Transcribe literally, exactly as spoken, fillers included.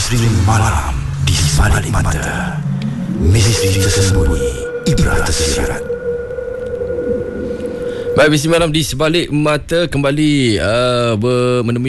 Misteri malam di sebalik mata. Misteri tersembunyi, ibrah tersirat. Baik, misteri malam di sebalik mata kembali uh, menemui